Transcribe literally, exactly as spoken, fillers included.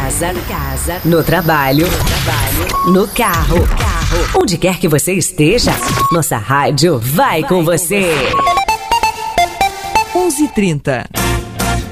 casa, casa, no trabalho, no trabalho, no carro, no carro, onde quer que você esteja, nossa rádio vai, vai com você. onze e trinta.